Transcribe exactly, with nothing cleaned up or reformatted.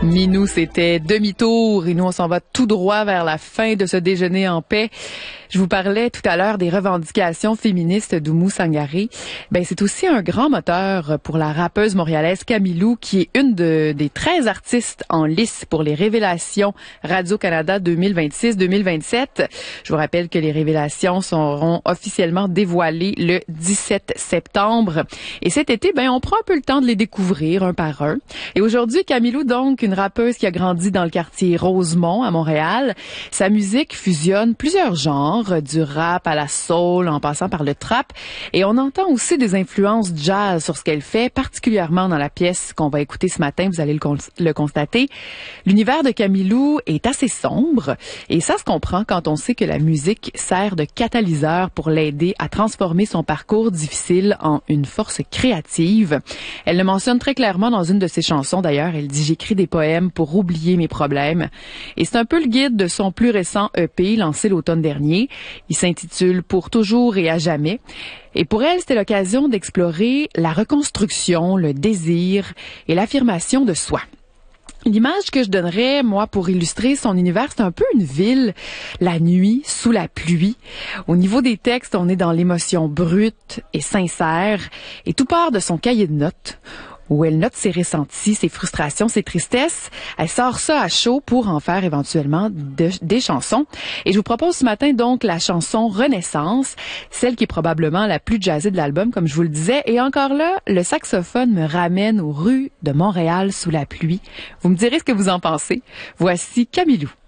Minou, c'était demi-tour et nous, on s'en va tout droit vers la fin de ce déjeuner en paix. Je vous parlais tout à l'heure des revendications féministes d'Oumou Sangaré. Ben, c'est aussi un grand moteur pour la rappeuse montréalaise Camilou, qui est une de, des treize artistes en lice pour les Révélations Radio-Canada deux mille vingt-six deux mille vingt-sept. Je vous rappelle que les Révélations seront officiellement dévoilées le dix-sept septembre. Et cet été, ben, on prend un peu le temps de les découvrir un par un. Et aujourd'hui, Camilou, donc, une rappeuse qui a grandi dans le quartier Rosemont à Montréal. Sa musique fusionne plusieurs genres, du rap à la soul, en passant par le trap. Et on entend aussi des influences jazz sur ce qu'elle fait, particulièrement dans la pièce qu'on va écouter ce matin, vous allez le, con- le constater. L'univers de Camilou est assez sombre, et ça se comprend quand on sait que la musique sert de catalyseur pour l'aider à transformer son parcours difficile en une force créative. Elle le mentionne très clairement dans une de ses chansons, d'ailleurs. Elle dit « J'écris des poèmes pour oublier mes problèmes ». Et c'est un peu le guide de son plus récent E P, lancé l'automne dernier. Il s'intitule « Pour toujours et à jamais ». Et pour elle, c'était l'occasion d'explorer la reconstruction, le désir et l'affirmation de soi. L'image que je donnerais, moi, pour illustrer son univers, c'est un peu une ville, la nuit, sous la pluie. Au niveau des textes, on est dans l'émotion brute et sincère, et tout part de son cahier de notes, où elle note ses ressentis, ses frustrations, ses tristesses. Elle sort ça à chaud pour en faire éventuellement de, des chansons. Et je vous propose ce matin donc la chanson Renaissance, celle qui est probablement la plus jazzée de l'album, comme je vous le disais. Et encore là, le saxophone me ramène aux rues de Montréal sous la pluie. Vous me direz ce que vous en pensez. Voici Camilou.